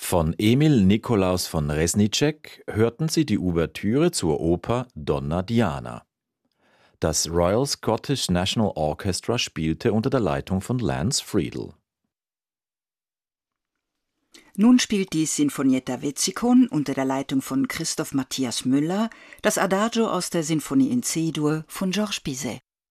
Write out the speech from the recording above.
Von Emil Nikolaus von Reznicek hörten Sie die Ouvertüre zur Oper Donna Diana. Das Royal Scottish National Orchestra spielte unter der Leitung von Lance Friedel. Nun spielt die Sinfonietta Wetzikon unter der Leitung von Christoph Matthias Müller das Adagio aus der Sinfonie in C-Dur von Georges Bizet.